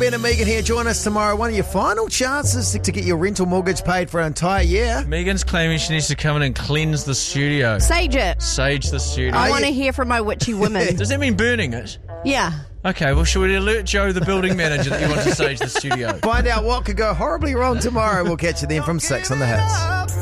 Ben and Megan here. Join us tomorrow. One of your final chances to get your rental mortgage paid for an entire year. Megan's claiming she needs to come in and cleanse the studio. Sage it. Sage the studio. I want to hear from my witchy women. Does that mean burning it? Yeah. Okay, well, should we alert Joe, the building manager, that you want to sage the studio? Find out what could go horribly wrong tomorrow. We'll catch you then from 6 on the Hits.